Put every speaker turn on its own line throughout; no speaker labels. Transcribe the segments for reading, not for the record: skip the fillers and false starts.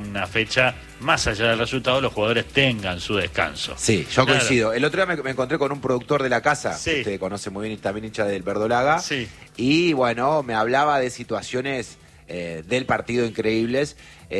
una fecha, más allá del resultado, los jugadores tengan su descanso.
Sí, yo coincido. El otro día me encontré con un productor de la casa,
sí,
que usted conoce muy bien y también hincha del Verdolaga.
Sí.
Y bueno, me hablaba de situaciones del partido increíbles.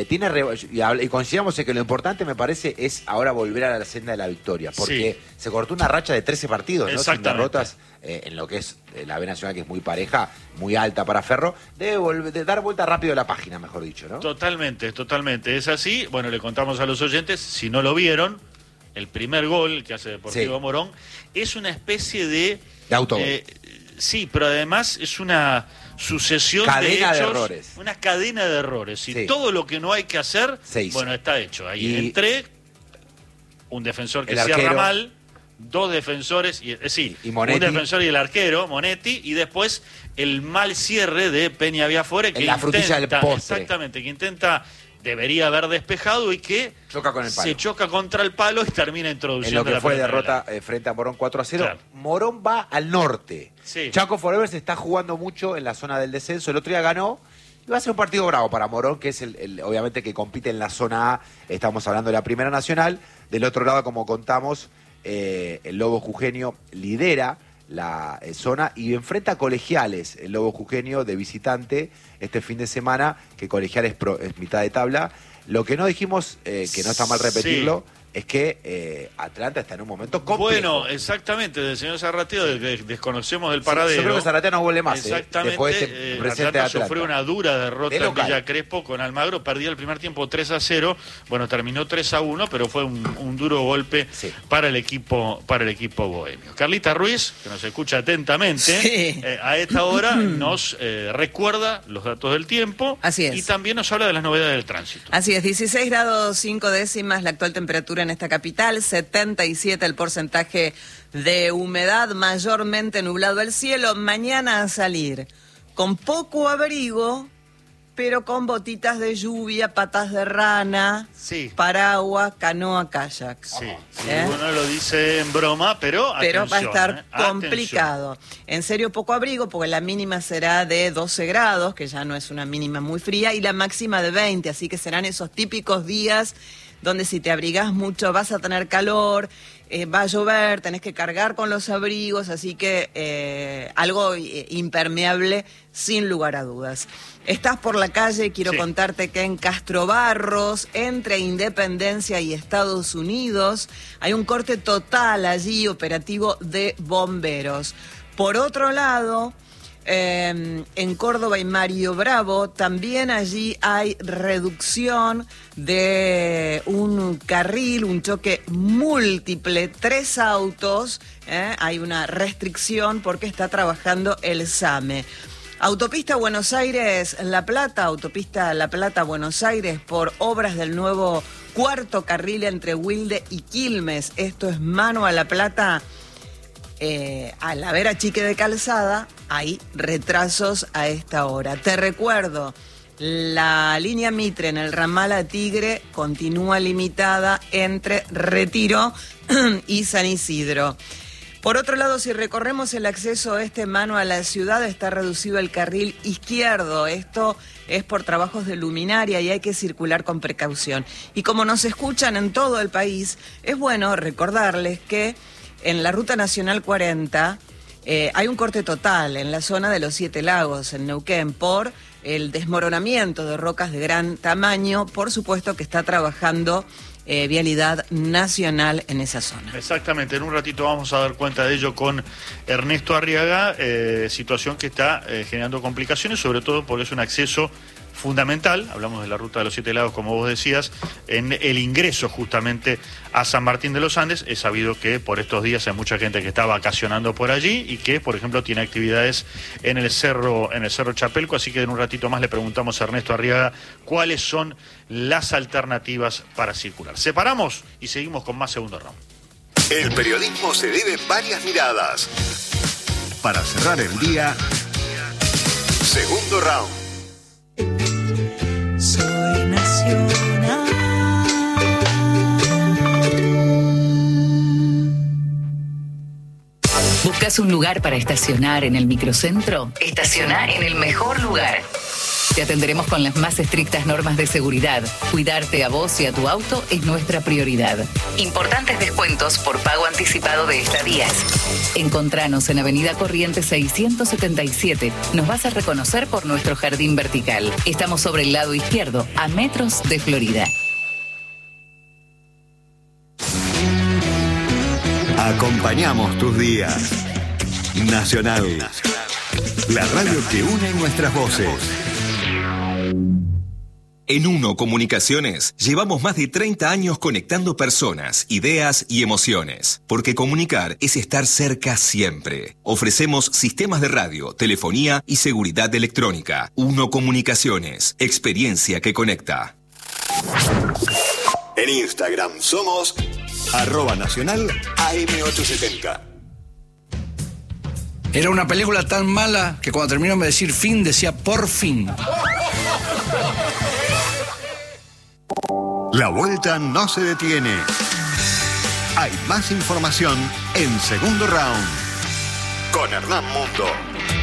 Y coincidamos en que lo importante, me parece, es ahora volver a la senda de la victoria. Porque se cortó una racha de 13 partidos, ¿no? Sin derrotas en lo que es la B Nacional, que es muy pareja, muy alta para Ferro. De dar vuelta rápido a la página, mejor dicho, ¿no?
Totalmente, totalmente. Es así. Bueno, le contamos a los oyentes, si no lo vieron, el primer gol que hace Deportivo Morón es una especie de autogol. Sí, pero además es una sucesión
cadena
de hechos,
de errores.
Una cadena de errores. Y todo lo que no hay que hacer, bueno, está hecho. Ahí entre un defensor que cierra mal, dos defensores, y un defensor y el arquero, Monetti, y después el mal cierre de Peña Viafore, que
la frutilla del postre.
Exactamente, que debería haber despejado y que
choca con el palo.
Se choca contra el palo y termina introduciendo
en lo que fue derrota frente a Morón 4-0. Claro. Morón va al norte. Chaco Forever se está jugando mucho en la zona del descenso. El otro día ganó. Y va a ser un partido bravo para Morón, que es obviamente que compite en la zona A. Estamos hablando de la Primera Nacional. Del otro lado, como contamos, el Lobo Jujeño lidera la zona y enfrenta a Colegiales, el Lobo Jujeño de visitante este fin de semana, que Colegiales es mitad de tabla. Lo que no dijimos, que no está mal repetirlo, es que Atlanta está en un momento complejo.
Bueno, exactamente, del señor Zarratea, desconocemos del paradero.
Yo creo que Zarratea no vuelve más.
Exactamente,
después de este
Atlanta sufrió una dura derrota en Villa Crespo con Almagro, perdía el primer tiempo 3-0, bueno, terminó 3-1, pero fue un duro golpe para el equipo bohemio. Carlita Ruiz, que nos escucha atentamente, a esta hora nos recuerda los datos del tiempo.
Así es.
Y también nos habla de las novedades del tránsito.
Así es, 16 grados 5 décimas la actual temperatura en esta capital, 77 el porcentaje de humedad, mayormente nublado el cielo. Mañana a salir con poco abrigo, pero con botitas de lluvia, patas de rana, paraguas, canoa, kayak.
Uno lo dice en broma, pero
va a estar complicado. En serio, poco abrigo, porque la mínima será de 12 grados, que ya no es una mínima muy fría, y la máxima de 20, así que serán esos típicos días donde si te abrigás mucho vas a tener calor, va a llover, tenés que cargar con los abrigos, así que algo impermeable sin lugar a dudas. Estás por la calle, quiero contarte que en Castro Barros, entre Independencia y Estados Unidos, hay un corte total allí operativo de bomberos. Por otro lado, en Córdoba y Mario Bravo, también allí hay reducción de un carril, un choque múltiple, 3 autos, hay una restricción porque está trabajando el SAME. Autopista Buenos Aires-La Plata, autopista La Plata-Buenos Aires, por obras del nuevo cuarto carril entre Wilde y Quilmes, esto es mano a La Plata. A la vera Chique de Calzada hay retrasos a esta hora. Te recuerdo, la línea Mitre en el ramal a Tigre continúa limitada entre Retiro y San Isidro. Por otro lado, si recorremos el acceso mano a la ciudad, está reducido el carril izquierdo. Esto es por trabajos de luminaria y hay que circular con precaución. Y como nos escuchan en todo el país, es bueno recordarles que en la Ruta Nacional 40 hay un corte total en la zona de los 7 Lagos, en Neuquén, por el desmoronamiento de rocas de gran tamaño. Por supuesto que está trabajando Vialidad Nacional en esa zona.
Exactamente, en un ratito vamos a dar cuenta de ello con Ernesto Arriaga, situación que está generando complicaciones, sobre todo porque es un acceso fundamental, hablamos de la ruta de los 7 Lagos, como vos decías, en el ingreso justamente a San Martín de los Andes. Es sabido que por estos días hay mucha gente que está vacacionando por allí y que, por ejemplo, tiene actividades en el Cerro Chapelco, así que en un ratito más le preguntamos a Ernesto Arriaga cuáles son las alternativas para circular. Separamos y seguimos con más segundo round.
El periodismo se debe varias miradas. Para cerrar el día, segundo round.
Soy nacional.
¿Buscas un lugar para estacionar en el microcentro? Estaciona en el mejor lugar. Te atenderemos con las más estrictas normas de seguridad. Cuidarte a vos y a tu auto es nuestra prioridad. Importantes descuentos por pago anticipado de estadías. Encontranos en Avenida Corrientes 677. Nos vas a reconocer por nuestro jardín vertical. Estamos sobre el lado izquierdo, a metros de Florida.
Acompañamos tus días. Nacional. La radio que une nuestras voces.
En Uno Comunicaciones llevamos más de 30 años conectando personas, ideas y emociones. Porque comunicar es estar cerca siempre. Ofrecemos sistemas de radio, telefonía y seguridad electrónica. Uno Comunicaciones, experiencia que conecta.
En Instagram somos @nacional AM870.
Era una película tan mala que cuando terminó de decir fin decía por fin.
La vuelta no se detiene. Hay más información en Segundo Round con Hernán Mundo.